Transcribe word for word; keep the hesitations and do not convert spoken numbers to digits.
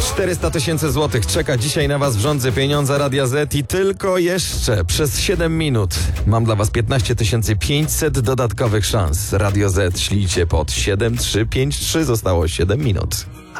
czterysta tysięcy złotych czeka dzisiaj na was w rządzy pieniądza Radia Z i tylko jeszcze przez siedem minut mam dla was piętnaście tysięcy pięćset dodatkowych szans. Radio Z ślijcie pod siedem trzy pięć trzy, zostało siedem minut.